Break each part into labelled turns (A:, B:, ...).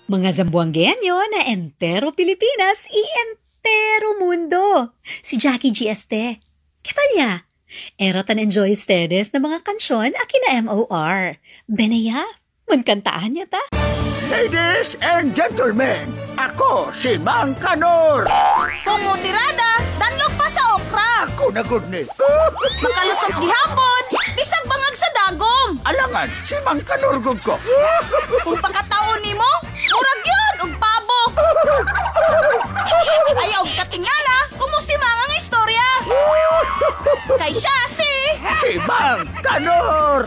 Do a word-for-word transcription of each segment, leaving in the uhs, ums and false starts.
A: Mga Zamboangueño na entero Pilipinas y entero mundo. Si Jackie G. Este. ¿Qué tal ya? Era tan enjoy ustedes na mga kansyon akina M O R. Beneya, mankantaan niya ta.
B: Ladies and gentlemen, ako si Mang Kanor.
C: Tumutirada, danlog pa sa okra.
B: Ako na good ni.
C: Makalusot gihapon, bisag bangag sa dagom.
B: Alangan, si Mang Kanor gud ko.
C: Kung pagkataon nimo, murag yun, og pabo. Ayaw katingala, kumusimang ang istorya. Kay siya si...
B: Si Mang Kanor.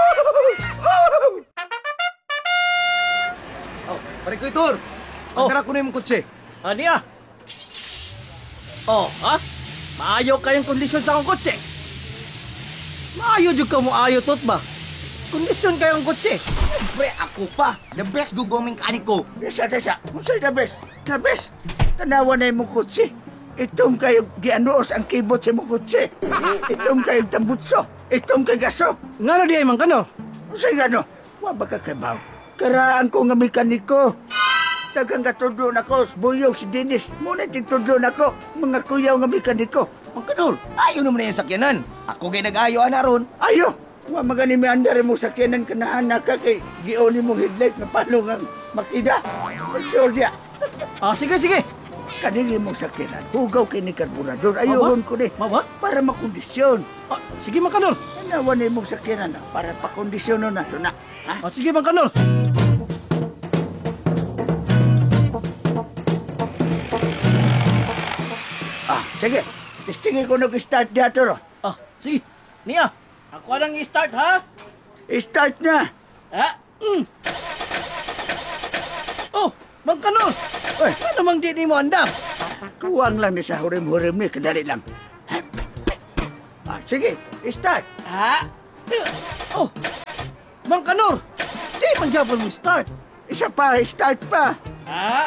D: Oh, pare ko itur.
E: Oh.
D: Andara ko na yung kutsi.
E: Ani ah? Oh, ha? Maayo kayong kondisyon sa akong kotse. Maayo jud ka mo ayo tot ba? Kondisyon kayong kotse.
D: Pre, ako pa. The best gugoming kanik ko.
B: Desa, desa. Unsay the best? The best. Tanawa na yung kutsi. Itom kayo gianuos ang kibot sa mong kutsi. Itom kayo tambutso. Itom kayo gaso.
E: Ngano di ay man kano?
B: Unsay gano? Wa ba ka kabaw? Karaan ko nga mekaniko. Dagang katudlo na ko, buyog si Dennis. Muna titudlo na ko, mga kuyaw nga mekaniko.
D: Ang kanol, ayaw naman na yung sakyanan. Ako kay nag-ayo na ron.
B: Ayo! Wa magani mi andar mo sakyanan kanahan na ka kay gioni mong headlight na palong ang makina. Magsorya.
E: Ah, sige, sige.
B: Kanigi mong sakyanan, hugaw kay ni karburador. Ayuhon ko ni.
E: Maba?
B: Para makondisyon.
E: Ah, sige man kanol.
B: Tanawan na mong sakyanan na para pakondisyon na to na. Ha?
E: Ah, sige man kanol.
B: Ah, sige. Testingin ko nag-start dito ro.
E: Ah, sige. Niya, ako nang i-start ha?
B: Start na.
E: Ha? Mm. Oh, man kanol.
B: Oy,
E: Ano mang di ni mo andam?
B: kuwang lang ni sa hurim-hurim ni. Kadali lang. Ah, sige. Start.
E: Ha? Oh, Mang Kanor, di man japon mo start.
B: Isa pa, start pa.
E: Ha?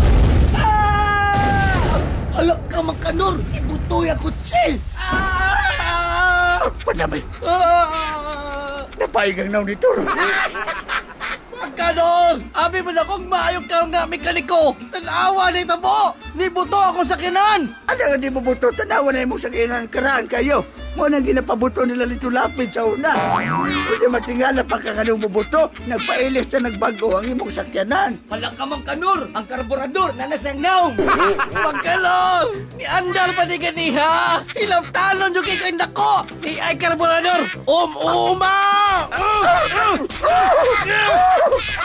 D: Hala ka, Mang Kanor. Ibutoy ako kutsi.
B: Ah! Panamay.
E: Ah!
B: Napaigang na nito ro.
E: Mang Kanor, abi mo na kong maayong ka nga mekaniko. Tanawa ni tabo. Ni buto akong sakinan.
B: Ano nga di mo buto? Tanawa na yung sakinan karaan kayo. Mo nang ginapabuto nila Lito Lapid sa una. Hindi matingala pa ka kanong bubuto. Nagpailis sa nagbago ang imong sakyanan.
D: Hala ka, Mang Kanor. Ang karburador na nasang naong.
E: Mang Kanor, ni andal pa di ganiha. Ilang talon yung kikay nako. Ni ay karburador. Um-uma!